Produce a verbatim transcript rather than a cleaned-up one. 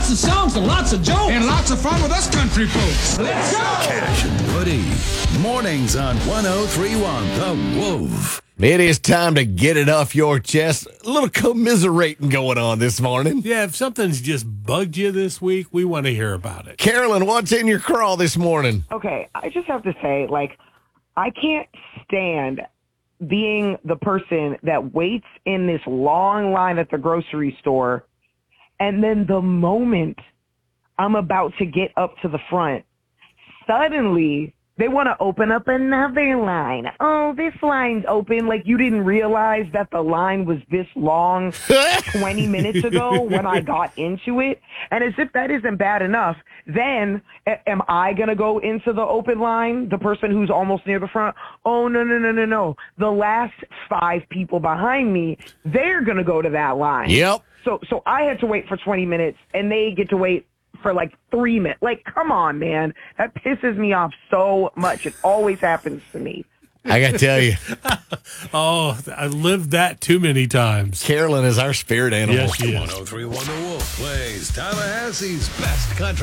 Lots of songs and lots of jokes. And lots of fun with us country folks. Let's go! Cash and Woody. Mornings on one oh three one The Wolf. It is time to get it off your chest. A little commiserating going on this morning. Yeah, if something's just bugged you this week, we want to hear about it. Carolyn, what's in your crawl this morning? Okay, I just have to say, like, I can't stand being the person that waits in this long line at the grocery store, and then the moment I'm about to get up to the front, suddenly they want to open up another line. Oh, this line's open. Like, you didn't realize that the line was this long twenty minutes ago when I got into it. And as if that isn't bad enough, then a- am I going to go into the open line, the person who's almost near the front? Oh, no, no, no, no, no. The last five people behind me, they're going to go to that line. Yep. So, so I had to wait for twenty minutes, and they get to wait for like three minutes. Like, come on, man. That pisses me off so much. It always happens to me. I got to tell you, Oh, I've lived that too many times. Carolyn is our spirit animal. Yes, she is. one oh three one The Wolf plays Tallahassee's best country.